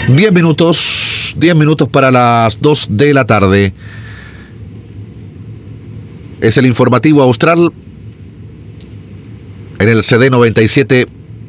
10 minutos para las 2 de la tarde. Es el informativo austral en el CD 97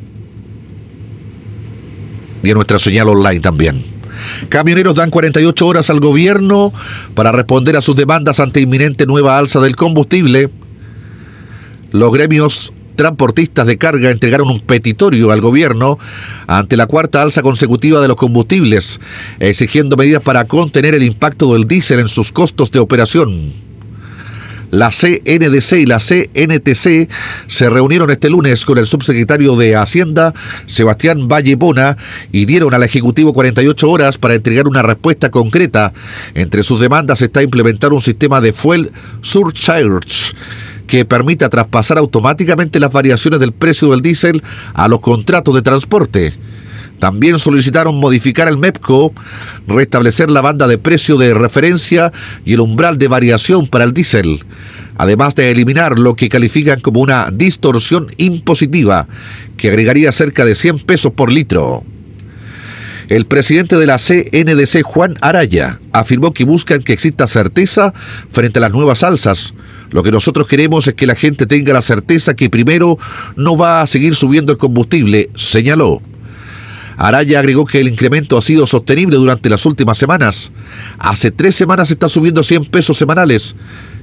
y en nuestra señal online también. Camioneros dan 48 horas al gobierno para responder a sus demandas ante inminente nueva alza del combustible. Los gremios transportistas de carga entregaron un petitorio al gobierno ante la cuarta alza consecutiva de los combustibles, exigiendo medidas para contener el impacto del diésel en sus costos de operación. La CNDC y la CNTC se reunieron este lunes con el subsecretario de Hacienda, Sebastián Vallebona, y dieron al Ejecutivo 48 horas para entregar una respuesta concreta. Entre sus demandas está implementar un sistema de fuel surcharge que permita traspasar automáticamente las variaciones del precio del diésel a los contratos de transporte. También solicitaron modificar el MEPCO, restablecer la banda de precio de referencia y el umbral de variación para el diésel, además de eliminar lo que califican como una distorsión impositiva, que agregaría cerca de 100 pesos por litro. El presidente de la CNDC, Juan Araya, afirmó que buscan que exista certeza frente a las nuevas alzas. Lo que nosotros queremos es que la gente tenga la certeza que primero no va a seguir subiendo el combustible, señaló. Araya agregó que el incremento ha sido sostenible durante las últimas semanas. Hace 3 semanas está subiendo 100 pesos semanales,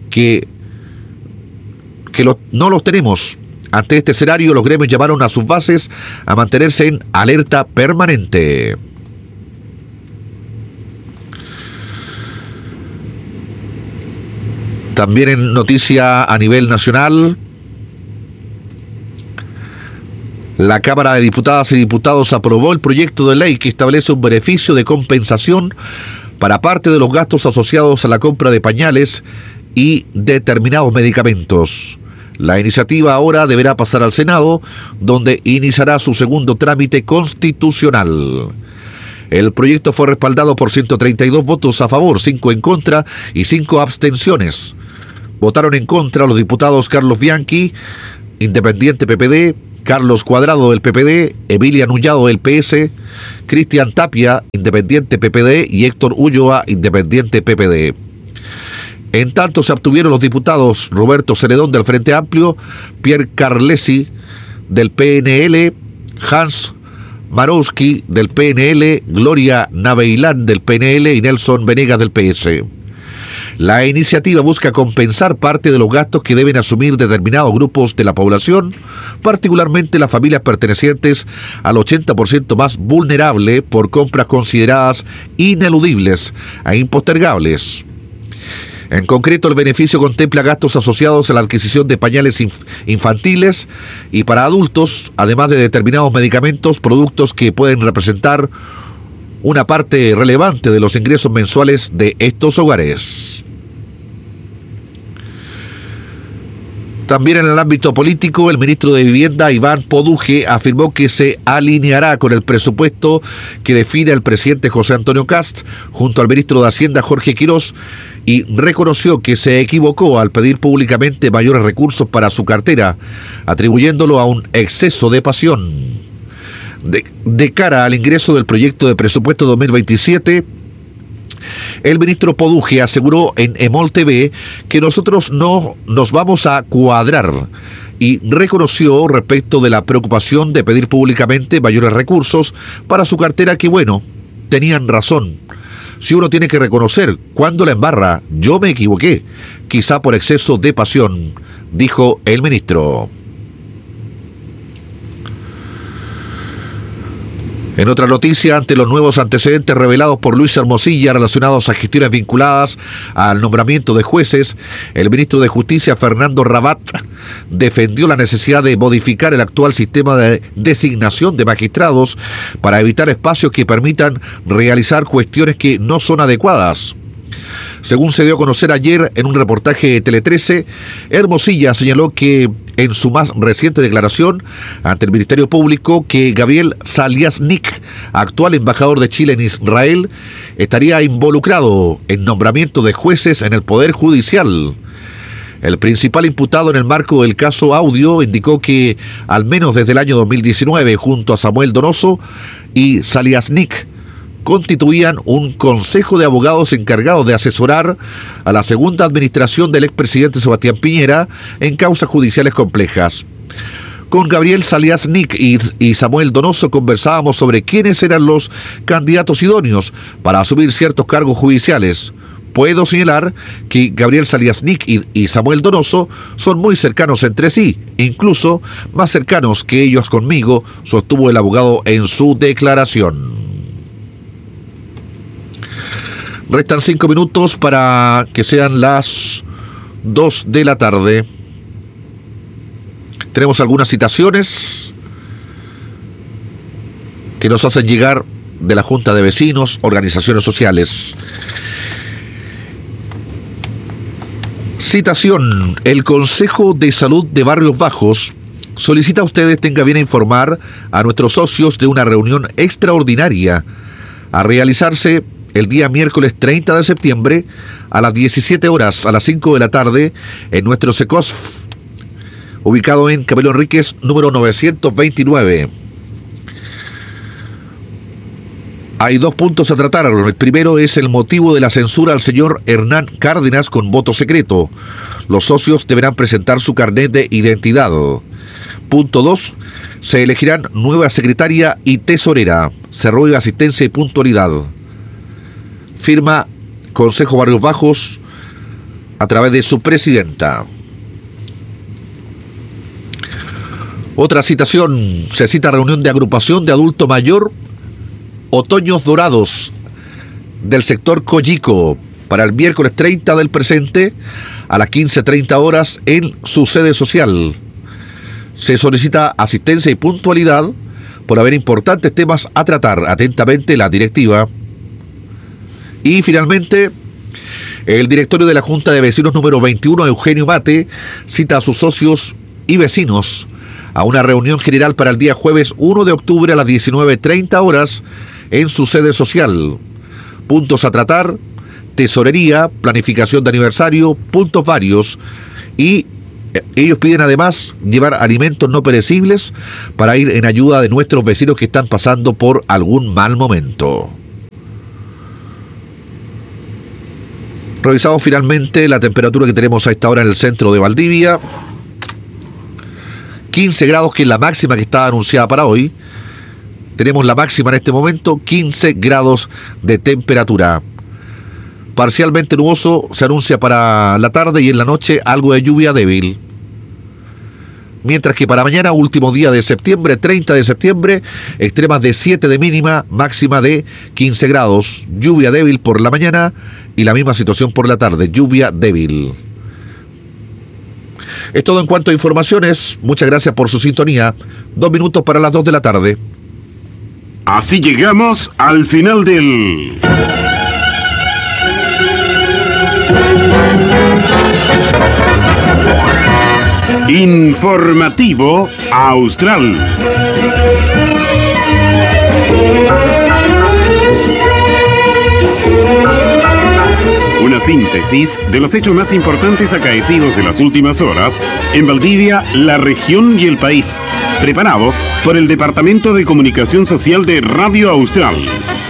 no los tenemos. Ante este escenario, los gremios llamaron a sus bases a mantenerse en alerta permanente. También en noticia a nivel nacional, la Cámara de Diputadas y Diputados aprobó el proyecto de ley que establece un beneficio de compensación para parte de los gastos asociados a la compra de pañales y determinados medicamentos. La iniciativa ahora deberá pasar al Senado, donde iniciará su segundo trámite constitucional. El proyecto fue respaldado por 132 votos a favor, 5 en contra y 5 abstenciones. Votaron en contra los diputados Carlos Bianchi, Independiente PPD, Carlos Cuadrado del PPD, Emilia Nullado del PS, Cristian Tapia, Independiente PPD, y Héctor Ulloa, Independiente PPD. En tanto se abstuvieron los diputados Roberto Celedón del Frente Amplio, Pierre Carlesi del PNL, Hans Marowski del PNL, Gloria Naveilán del PNL y Nelson Venegas del PS. La iniciativa busca compensar parte de los gastos que deben asumir determinados grupos de la población, particularmente las familias pertenecientes al 80% más vulnerable por compras consideradas ineludibles e impostergables. En concreto, el beneficio contempla gastos asociados a la adquisición de pañales infantiles y para adultos, además de determinados medicamentos, productos que pueden representar una parte relevante de los ingresos mensuales de estos hogares. También en el ámbito político, el ministro de Vivienda, Iván Poduje, afirmó que se alineará con el presupuesto que define el presidente José Antonio Kast junto al ministro de Hacienda, Jorge Quirós, y reconoció que se equivocó al pedir públicamente mayores recursos para su cartera, atribuyéndolo a un exceso de pasión. De cara al ingreso del proyecto de presupuesto 2027, el ministro Poduje aseguró en Emol TV que nosotros no nos vamos a cuadrar y reconoció respecto de la preocupación de pedir públicamente mayores recursos para su cartera que, bueno, tenían razón. Si uno tiene que reconocer cuando la embarra, yo me equivoqué, quizá por exceso de pasión, dijo el ministro. En otra noticia, ante los nuevos antecedentes revelados por Luis Hermosilla relacionados a gestiones vinculadas al nombramiento de jueces, el ministro de Justicia, Fernando Rabat, defendió la necesidad de modificar el actual sistema de designación de magistrados para evitar espacios que permitan realizar cuestiones que no son adecuadas. Según se dio a conocer ayer en un reportaje de Tele 13, Hermosilla señaló que en su más reciente declaración ante el Ministerio Público que Gabriel Saliasnik, actual embajador de Chile en Israel, estaría involucrado en nombramiento de jueces en el Poder Judicial. El principal imputado en el marco del caso Audio indicó que al menos desde el año 2019, junto a Samuel Donoso y Saliasnik, constituían un consejo de abogados encargados de asesorar a la segunda administración del expresidente Sebastián Piñera en causas judiciales complejas. Con Gabriel Salias Nick y Samuel Donoso conversábamos sobre quiénes eran los candidatos idóneos para asumir ciertos cargos judiciales. Puedo señalar que Gabriel Salias Nick y Samuel Donoso son muy cercanos entre sí, incluso más cercanos que ellos conmigo, sostuvo el abogado en su declaración. Restan 5 minutos para que sean las 2 de la tarde. Tenemos algunas citaciones que nos hacen llegar de la Junta de Vecinos, organizaciones sociales. Citación: el Consejo de Salud de Barrios Bajos solicita a ustedes tenga bien a informar a nuestros socios de una reunión extraordinaria a realizarse el día miércoles 30 de septiembre a las 17 horas, a las 5 de la tarde, en nuestro SECOSF, ubicado en Camilo Enríquez, número 929. Hay 2 puntos a tratar. El primero es el motivo de la censura al señor Hernán Cárdenas con voto secreto. Los socios deberán presentar su carnet de identidad. Punto 2. Se elegirán nueva secretaria y tesorera. Se ruega asistencia y puntualidad. Firma Consejo Barrios Bajos a través de su presidenta. Otra citación: se cita reunión de agrupación de adulto mayor Otoños Dorados del sector Coyico para el miércoles 30 del presente a las 15:30 horas en su sede social. Se solicita asistencia y puntualidad por haber importantes temas a tratar. Atentamente, la directiva. Y finalmente, el directorio de la Junta de Vecinos número 21, Eugenio Mate, cita a sus socios y vecinos a una reunión general para el día jueves 1 de octubre a las 19:30 horas en su sede social. Puntos a tratar: tesorería, planificación de aniversario, puntos varios. Y ellos piden además llevar alimentos no perecibles para ir en ayuda de nuestros vecinos que están pasando por algún mal momento. Revisamos finalmente la temperatura que tenemos a esta hora en el centro de Valdivia. 15 grados, que es la máxima que está anunciada para hoy. Tenemos la máxima en este momento, 15 grados de temperatura. Parcialmente nuboso se anuncia para la tarde y en la noche algo de lluvia débil. Mientras que para mañana, último día de septiembre, 30 de septiembre, extremas de 7 de mínima, máxima de 15 grados. Lluvia débil por la mañana y la misma situación por la tarde, lluvia débil. Es todo en cuanto a informaciones. Muchas gracias por su sintonía. 2 minutos para las 2 de la tarde. Así llegamos al final del Informativo Austral. Una síntesis de los hechos más importantes acaecidos en las últimas horas en Valdivia, la región y el país. Preparado por el Departamento de Comunicación Social de Radio Austral.